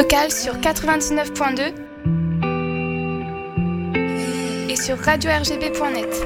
Local sur 99.2 et sur radio-rgb.net.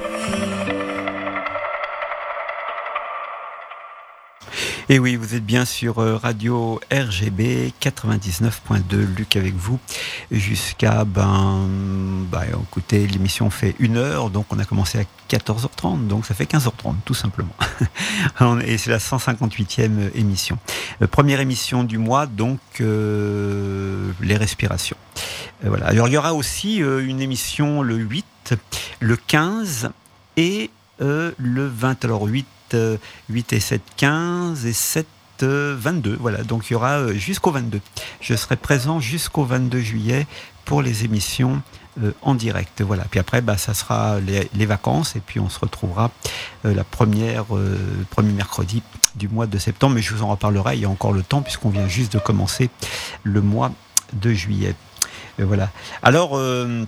Et oui, vous êtes bien sur Radio RGB 99.2, Luc avec vous, jusqu'à, écoutez, l'émission fait 1 heure, donc on a commencé à 14h30, donc ça fait 15h30, tout simplement. Et c'est la 158e émission. Première émission du mois, donc les respirations. Voilà. Alors il y aura aussi une émission le 8, le 15 et le 20. Alors 8 et 7, 15 et 7, 22. Voilà, donc il y aura jusqu'au 22. Je serai présent jusqu'au 22 juillet pour les émissions en direct. Voilà. Puis après, ça sera les vacances et puis on se retrouvera le premier mercredi du mois de septembre. Mais je vous en reparlerai, il y a encore le temps puisqu'on vient juste de commencer le mois de juillet. Voilà. Alors...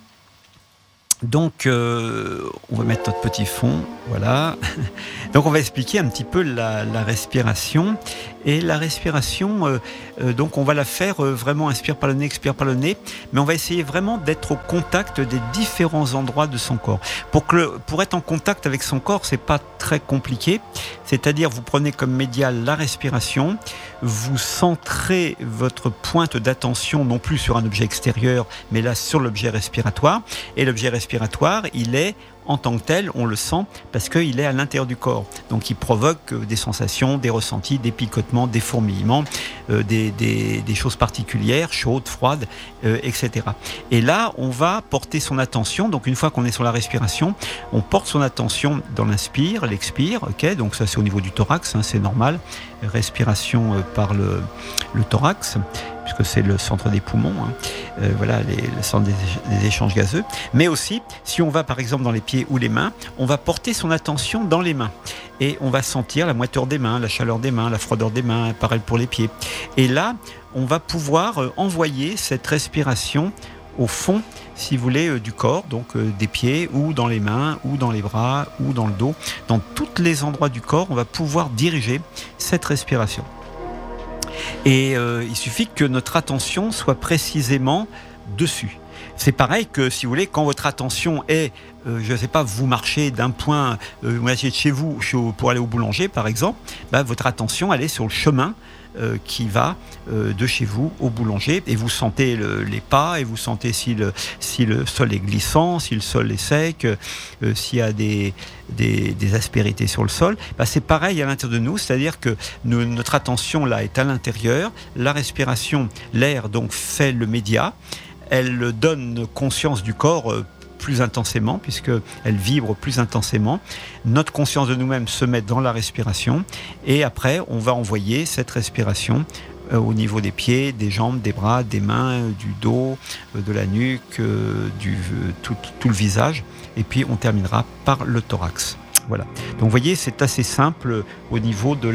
Donc, on va mettre notre petit fond, voilà. Donc, on va expliquer un petit peu la respiration. Et la respiration, donc on va la faire vraiment inspire par le nez, expire par le nez. Mais on va essayer vraiment d'être au contact des différents endroits de son corps. Pour être en contact avec son corps, c'est pas très compliqué. C'est-à-dire, vous prenez comme médial la respiration, vous centrez votre pointe d'attention non plus sur un objet extérieur, mais là sur l'objet respiratoire. Et l'objet respiratoire, il est en tant que tel, on le sent parce qu'il est à l'intérieur du corps. Donc il provoque des sensations, des ressentis, des picotements, des fourmillements, des choses particulières, chaudes, froides, etc. Et là, on va porter son attention. Donc une fois qu'on est sur la respiration, on porte son attention dans l'inspire, l'expire. Ok, donc ça c'est au niveau du thorax, c'est normal. Respiration par le thorax, puisque c'est le centre des poumons, voilà, le centre des échanges gazeux. Mais aussi, si on va par exemple dans les pieds ou les mains, on va porter son attention dans les mains. Et on va sentir la moiteur des mains, la chaleur des mains, la froideur des mains, pareil pour les pieds. Et là, on va pouvoir envoyer cette respiration au fond, si vous voulez, du corps, donc des pieds, ou dans les mains, ou dans les bras, ou dans le dos. Dans tous les endroits du corps, on va pouvoir diriger cette respiration. Et il suffit que notre attention soit précisément dessus. C'est pareil que, si vous voulez, quand votre attention est, je ne sais pas, vous marchez d'un point, vous marchez de chez vous pour aller au boulanger, par exemple, votre attention, elle est sur le chemin qui va de chez vous au boulanger, et vous sentez les pas, et vous sentez si le sol est glissant, si le sol est sec, s'il y a des aspérités sur le sol. C'est pareil à l'intérieur de nous, c'est-à-dire que notre attention là est à l'intérieur, la respiration, l'air donc fait le média, elle donne conscience du corps plus intensément, puisqu'elle vibre plus intensément. Notre conscience de nous-mêmes se met dans la respiration, et après, on va envoyer cette respiration au niveau des pieds, des jambes, des bras, des mains, du dos, de la nuque, tout le visage, et puis on terminera par le thorax. Voilà. Donc vous voyez, c'est assez simple au niveau de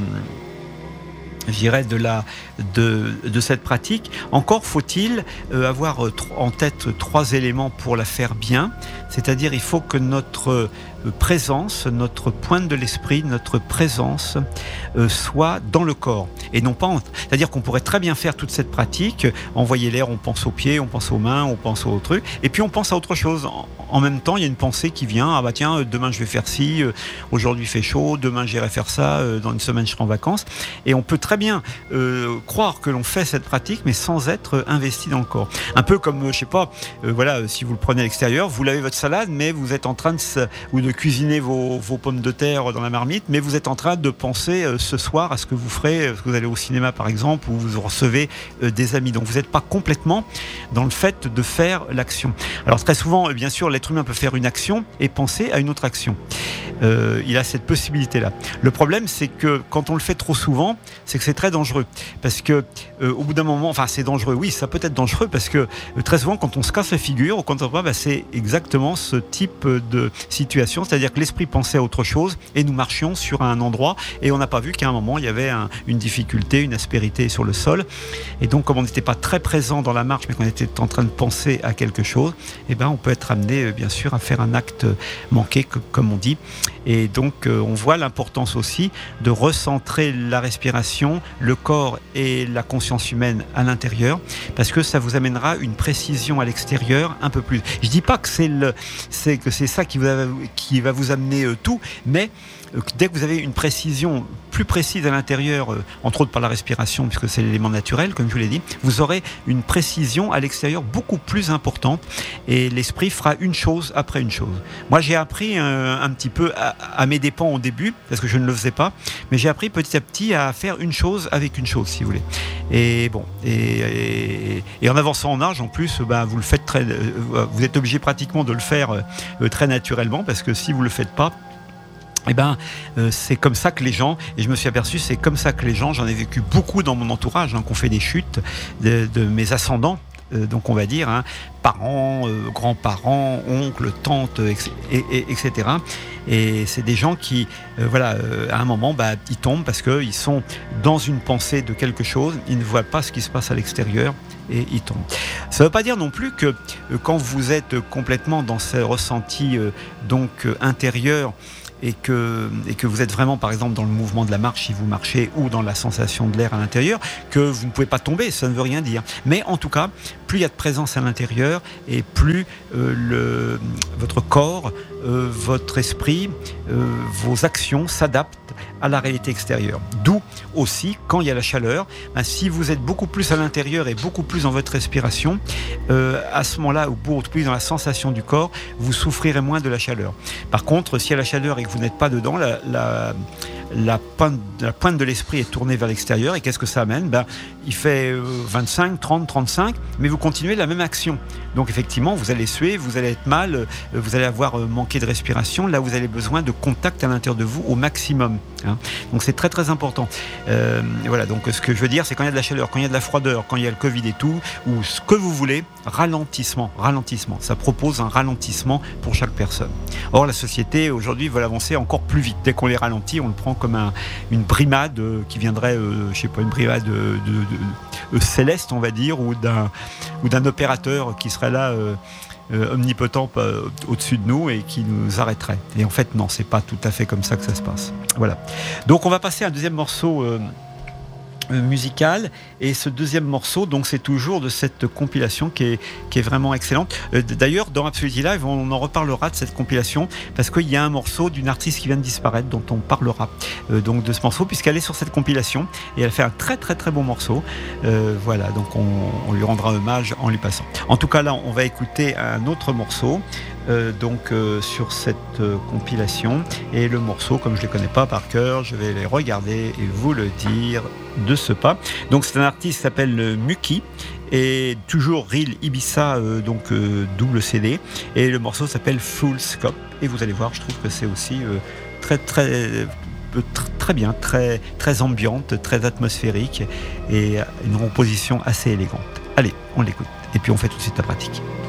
de cette pratique. Encore faut-il avoir en tête 3 éléments pour la faire bien. C'est-à-dire, il faut que notre présence, notre pointe de l'esprit, notre présence soit dans le corps et non pas c'est-à-dire qu'on pourrait très bien faire toute cette pratique, envoyer l'air, on pense aux pieds, on pense aux mains, on pense aux trucs, et puis on pense à autre chose. En même temps, il y a une pensée qui vient, tiens, demain je vais faire ci, aujourd'hui il fait chaud, demain j'irai faire ça, dans une semaine je serai en vacances, et on peut très bien croire que l'on fait cette pratique mais sans être investi dans le corps. Un peu comme, je sais pas, si vous le prenez à l'extérieur, vous lavez votre salade, mais vous êtes en train de cuisiner vos pommes de terre dans la marmite, mais vous êtes en train de penser ce soir à ce que vous ferez, parce que vous allez au cinéma par exemple, ou vous recevez des amis. Donc vous n'êtes pas complètement dans le fait de faire l'action. Alors très souvent, bien sûr, l'être humain peut faire une action et penser à une autre action. Il a cette possibilité-là. Le problème, c'est que quand on le fait trop souvent, c'est que c'est très dangereux. Parce que au bout d'un moment, c'est dangereux. Oui, ça peut être dangereux parce que très souvent, quand on se casse la figure, quand on c'est exactement ce type de situation. C'est-à-dire que l'esprit pensait à autre chose et nous marchions sur un endroit et on n'a pas vu qu'à un moment, il y avait une difficulté, une aspérité sur le sol. Et donc, comme on n'était pas très présent dans la marche, mais qu'on était en train de penser à quelque chose, on peut être amené, bien sûr, à faire un acte manqué, comme on dit. Et donc on voit l'importance aussi de recentrer la respiration, le corps et la conscience humaine à l'intérieur, parce que ça vous amènera une précision à l'extérieur un peu plus. Je dis pas que c'est ça qui va vous amener tout, mais dès que vous avez une précision plus précise à l'intérieur, entre autres par la respiration, puisque c'est l'élément naturel, comme je vous l'ai dit, vous aurez une précision à l'extérieur beaucoup plus importante, et l'esprit fera une chose après une chose. Moi, j'ai appris un petit peu à mes dépens au début, parce que je ne le faisais pas, mais j'ai appris petit à petit à faire une chose avec une chose, si vous voulez. Et bon, et en avançant en âge, en plus, vous le faites vous êtes obligé pratiquement de le faire très naturellement, parce que si vous le faites pas, c'est comme ça que les gens, et je me suis aperçu, c'est comme ça que les gens, j'en ai vécu beaucoup dans mon entourage, qui ont fait des chutes de mes ascendants, donc on va dire, parents, grands-parents, oncles, tantes, etc. Et c'est des gens qui, à un moment, ils tombent parce qu'ils sont dans une pensée de quelque chose, ils ne voient pas ce qui se passe à l'extérieur, et ils tombent. Ça ne veut pas dire non plus que quand vous êtes complètement dans ce ressenti intérieur, et que vous êtes vraiment, par exemple, dans le mouvement de la marche, si vous marchez, ou dans la sensation de l'air à l'intérieur, que vous ne pouvez pas tomber, ça ne veut rien dire. Mais en tout cas, plus il y a de présence à l'intérieur, et plus votre corps, votre esprit, vos actions s'adaptent à la réalité extérieure. D'où aussi, quand il y a la chaleur, si vous êtes beaucoup plus à l'intérieur et beaucoup plus dans votre respiration, à ce moment-là, ou beaucoup plus dans la sensation du corps, vous souffrirez moins de la chaleur. Par contre, s'il y a la chaleur et que vous n'êtes pas dedans, la pointe de l'esprit est tournée vers l'extérieur, et qu'est-ce que ça amène ? Il fait 25, 30, 35, mais vous continuez la même action. Donc effectivement, vous allez suer, vous allez être mal, vous allez avoir manqué de respiration, là vous avez besoin de contact à l'intérieur de vous au maximum. Donc c'est très très important. Donc ce que je veux dire, c'est quand il y a de la chaleur, quand il y a de la froideur, quand il y a le Covid et tout, ou ce que vous voulez, ralentissement. Ça propose un ralentissement pour chaque personne. Or la société aujourd'hui veut avancer encore plus vite. Dès qu'on les ralentit, on le prend comme une brimade qui viendrait, une brimade de céleste, on va dire, ou d'un opérateur qui serait là omnipotent au-dessus de nous et qui nous arrêterait. Et en fait, non, c'est pas tout à fait comme ça que ça se passe. Voilà. Donc on va passer à un deuxième morceau musical, et ce deuxième morceau, donc c'est toujours de cette compilation qui est vraiment excellente. D'ailleurs, dans Absolutely Live, on en reparlera de cette compilation, parce qu'il y a un morceau d'une artiste qui vient de disparaître dont on parlera donc de ce morceau, puisqu'elle est sur cette compilation, et elle fait un très très très bon morceau. Donc on lui rendra hommage en lui passant. En tout cas là, on va écouter un autre morceau sur cette compilation, et le morceau, comme je ne les connais pas par cœur, je vais les regarder et vous le dire de ce pas. Donc c'est un artiste qui s'appelle Muki, et toujours Real Ibiza, double CD, et le morceau s'appelle Full Scope, et vous allez voir, je trouve que c'est aussi très très très bien, très très ambiante, très atmosphérique, et une composition assez élégante. Allez, on l'écoute, et puis on fait tout de suite la pratique.